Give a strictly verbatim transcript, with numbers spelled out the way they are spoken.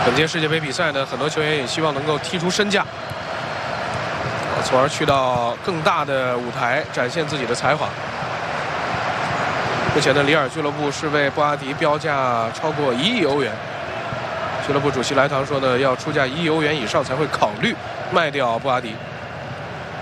本届世界杯比赛呢，很多球员也希望能够踢出身价，从而去到更大的舞台展现自己的才华。目前呢，里尔俱乐部是为布阿迪标价超过一亿欧元。俱乐部主席莱唐说呢，要出价一亿欧元以上才会考虑卖掉布阿迪。